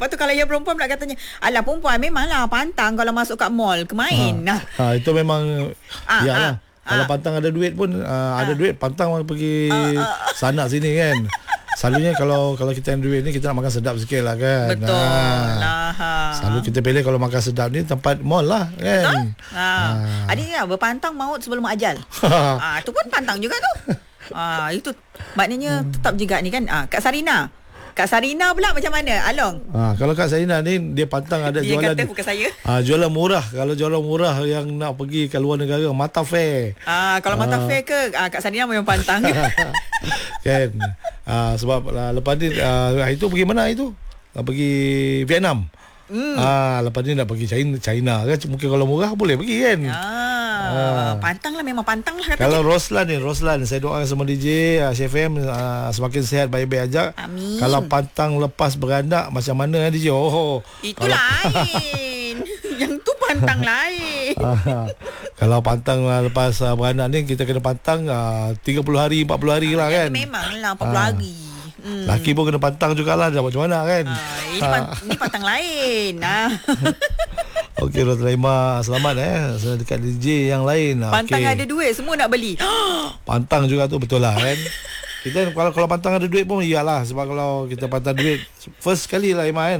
Lepas tu kalau yang perempuan pula katanya, alah perempuan memanglah pantang kalau masuk kat mall kemain. Itu memang iyalah. Kalau pantang ada duit pun ada duit, pantang pergi sana sini kan. Selalunya kalau kita ada duit ni, kita nak makan sedap sikit lah kan. Betul lah. Selalu kita pilih kalau makan sedap ni tempat mall lah kan. Adanya berpantang maut sebelum ajal. Itu pun pantang juga tu. Itu maknanya tetap juga ni kan. Kak Sarina pula macam mana, Along? Kalau Kak Sarina ni, dia pantang ada dia jualan. Dia kata bukan saya. Jualan murah. Kalau jualan murah yang nak pergi ke luar negara, Mata Fair. Kalau Mata Fair ke, Kak Sarina memang pantang. Kan. Sebab lepas ni itu pergi mana itu? Pergi Vietnam. Lepas ni nak pergi China kan. Mungkin kalau murah boleh pergi kan. Pantang lah, memang pantang lah. Kalau Roslan, saya doakan sama DJ CFM semakin sihat, baik-baik aja. Amin. Kalau pantang lepas beranak macam mana DJ? Itu lain. Yang tu pantang lain. Kalau pantang lepas beranak ni, kita kena pantang 30 hari 40 hari lah kan. Memanglah 40 hari. Laki pun kena pantang jugalah. Dah macam mana kan. Ini pantang lain. Okey, Rotlaima, selamat saya dekat DJ yang lain. Pantang ada duit, semua nak beli. Pantang juga tu, betul lah kan. Kita kalau pantang ada duit pun iyalah. Sebab kalau kita pantang duit first kali lah Ima kan,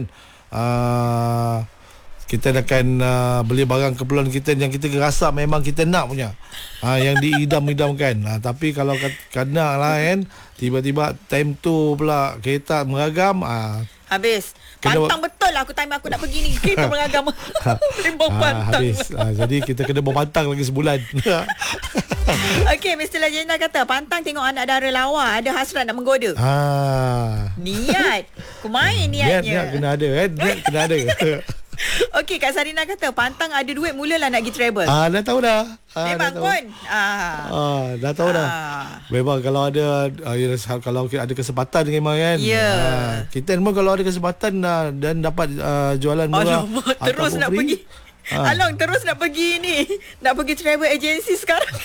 kita akan beli barang keperluan kita yang kita rasa memang kita nak punya, yang diidam-idamkan. Tapi kalau kena lah kan, tiba-tiba time tu pula kereta meragam, habis. Pantang betul lah aku time aku nak pergi ni. Kereta meragam. Memang pantang. Habis. Jadi kita kena berpantang lagi sebulan. Okey, Mr. Legenda kata pantang tengok anak dara lawa ada hasrat nak menggoda. Niat. Kumain niatnya. Niat kena ada kan. Niat kena ada. Okey, Kak Sarina kata pantang ada duit mulalah nak pergi travel. Dah tahu dah. Memang pun. Dah tahu dah. Memang kalau ada kalau ada kesempatan memang kan. Kita memang kalau ada kesempatan dan dapat jualan murah. Terus nak pergi. Along terus nak pergi ni. Nak pergi travel agency sekarang.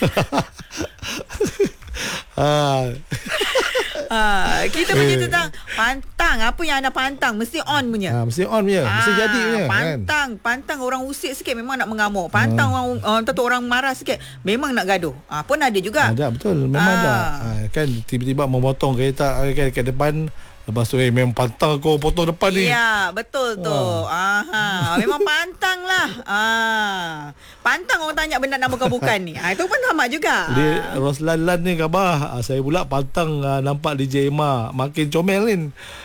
Kita punya tentang pantang. Apa yang anda pantang mesti on punya. Mesti on punya. Mesti jadi punya. Pantang orang usik sikit memang nak mengamuk. Pantang orang marah sikit memang nak gaduh. Pun ada juga. Ada, betul. Memang ada. Kan tiba-tiba memotong kereta ke depan. Lepas tu memang pantang kau potong depan ni. Ya, betul tu. Memang pantang lah. Pantang orang tanya benda nak bukan-bukan ni. Itu pun sama juga. Dia Roslan ni khabar. Saya pula pantang nampak DJ Emma makin comel ni.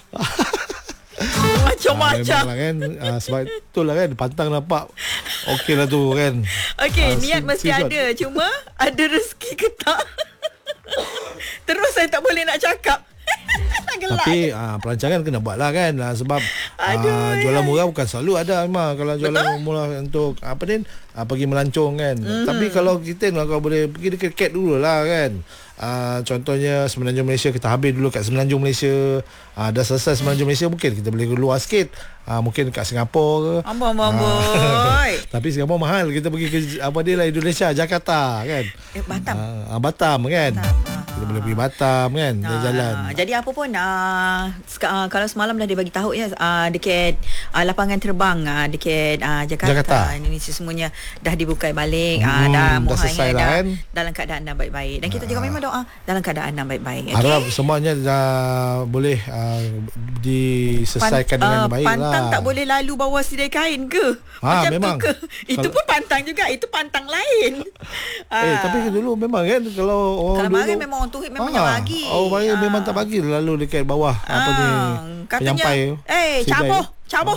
Macam-macam lah kan. Sebab itulah kan, pantang nampak okey lah tu kan. Okey, niat mesti ada. Cuma ada rezeki ke tak? Terus saya tak boleh nak cakap. Tapi perancangan kena buat lah kan. Sebab jualan murah bukan selalu ada memang. Kalau jualan murah untuk pergi melancong kan. Tapi kalau kita kalau boleh pergi dekat Cat dulu lah kan. Contohnya Semenanjung Malaysia, kita habis dulu kat Semenanjung Malaysia. Dah selesai Semenanjung Malaysia, mungkin kita boleh keluar sikit. Mungkin kat Singapura ke. Amboi. Tapi Singapura mahal. Kita pergi ke Indonesia, Jakarta kan. Batam. Batam kan. Kita boleh pergi Batam kan. Jalan. Jadi apa pun kalau semalam dah dia bagi tahu ya, dekat lapangan terbang dekat Jakarta, Indonesia semuanya dah dibuka balik. Dah selesai lah kan. Dalam keadaan dah baik-baik. Dan kita juga memang doa dalam keadaan dah baik-baik. Harap semuanya dah boleh diselesaikan dengan baik lah. Pantang tak boleh lalu bawah sidai kain ke? Macam memang. tu ke? Itu pun pantang juga. Itu pantang lain. Tapi dulu memang kan, kalau orang dulu memang orang tuhit memang tak bagi. Orang bagi memang tak bagi lalu dekat bawah katanya, caboh.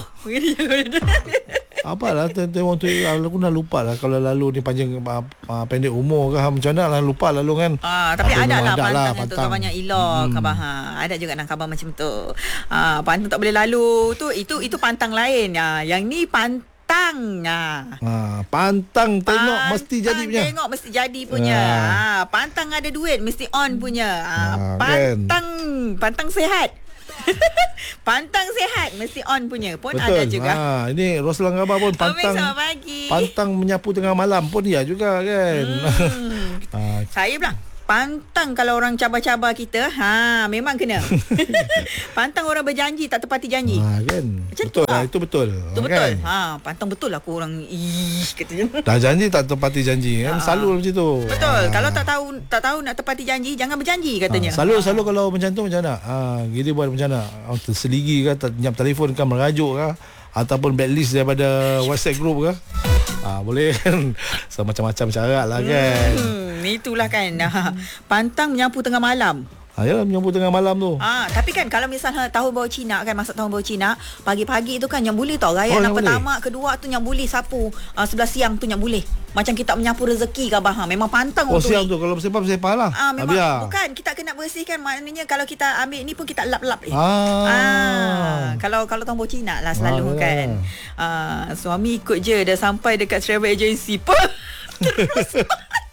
Apalah orang tu, aku dah lupa lah kalau lalu ni panjang pendek umur ke macam mana lah, lupa lalu kan. Tapi ada lah pantang tu, kabarnya ilah khabar. Ada juga nak khabar macam tu. Pantang tak boleh lalu tu, itu pantang lain. Yang ni pantang. Pantang tengok mesti jadi punya. Tengok mesti jadi punya. Pantang ada duit mesti on punya. Pantang sehat. Pantang sehat mesti on punya pun. Betul. Ada juga. Ini Roslan khabar pun pantang menyapu tengah malam pun dia juga kan. Saya pula pantang kalau orang cabar-cabar kita, memang kena. Pantang orang berjanji tak tepati janji. Kan. Macam Betul lah, itu betul. Itu betul. Pantang betul lah aku orang katanya. Dah janji tak tepati janji kan. Selalu macam tu. Betul. Kalau tak tahu nak tepati janji, jangan berjanji katanya. Selalu kalau macam tu macam mana? Gini buat macam mana? Terseligi ke, nyap telefon ke, merajuk ke, ataupun blacklist daripada WhatsApp group ke? Boleh kan. So, macam-macam cara lah kan. Itulah kan. Pantang menyapu tengah malam. Ya, menyapu tengah malam tu. Tapi kan kalau misalnya tahun baru Cina kan, masa tahun baru Cina, pagi-pagi tu kan yang boleh tau rakyat yang pertama, kedua tu yang boleh sapu, sebelah siang tu yang boleh. Macam kita menyapu rezeki ke abang. Memang pantang untuk siang tu kalau bersepah lah. Memang bukan kita kena bersihkan, maknanya kalau kita ambil ni pun kita lap-lap. Kalau tahun baru Cina lah selalu kan. Suami ikut je dah sampai dekat travel agency. Terus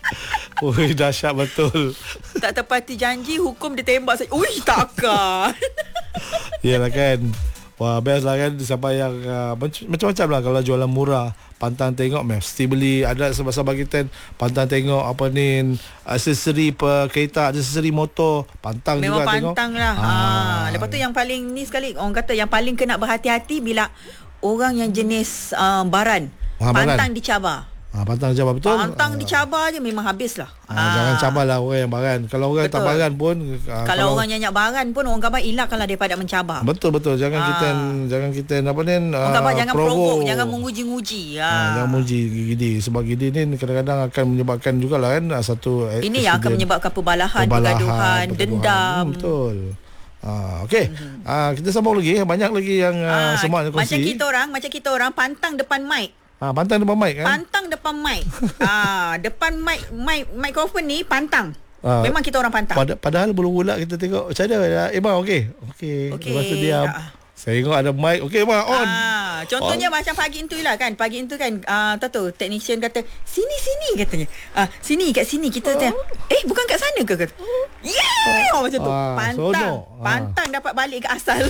dahsyat betul. Tak tepati janji, hukum dia tembak saya. Takkan. Yalah kan. Wah, best lah kan. Sampai yang macam-macam lah. Kalau jualan murah, pantang tengok, mesti beli. Ada sahabat-sahabat kita, pantang tengok apa ni, aksesori kereta, aksesori motor, pantang memang juga tengok. Memang pantang lah. Lepas tu yang paling ni sekali, orang kata yang paling kena berhati-hati bila orang yang jenis baran. Pantang dicabar. Pantang dicabar, betul. Pantang dicabar je memang habis lah. Jangan cabarlah orang yang baran. Kalau orang tak baran pun, kalau orang nyanyak baran pun, orang gambar elakkanlah daripada mencabar. Betul. Jangan kita apa ni, orang gambar jangan provoke, jangan menguji-nguji. Jangan menguji gidi. Sebab gidi ni kadang-kadang akan menyebabkan jugalah kan satu ini yang akan menyebabkan perbalahan, pergaduhan, dendam. Betul. Okey. Kita sambung lagi. Banyak lagi yang semua kongsi. Macam kita orang pantang depan mic. Pantang depan mic kan? Pantang depan mic. Depan mikrofon ni pantang. Memang kita orang pantang. Padahal belum kita tengok macam mana. Bang, okey. Lepas tu diam. Saya tengok ada mic. Okey bang, on. Contohnya macam pagi itu lah kan. Pagi itu kan, tahu technician kata, sini katanya. Sini, kat sini kita tanya. Bukan kat sana ke? Kata. Macam tu. Pantang dapat balik ke asal.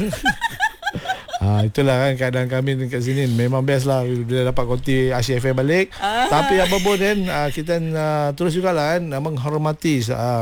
Itulah kan keadaan kami kat sini. Memang best lah bila dapat konti Asyik FM balik. Tapi apa pun kan, kita terus jugalah kan menghormati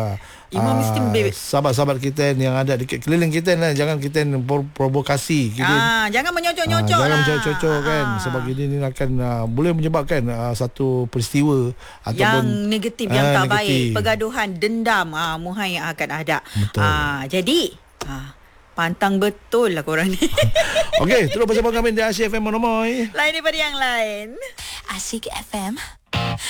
sahabat-sahabat kita yang ada di keliling kita lah. Jangan kita provokasi kita. Jangan menyocok-nyocok jangan lah. menyocok kan. Sebab ini akan boleh menyebabkan satu peristiwa yang negatif, yang tak baik, pergaduhan, dendam, muhai yang akan ada. Jadi pantang betul lah korang ni. Okey, terus bersama kami di Asyik FM Monomoy. Lain daripada yang lain. Asyik FM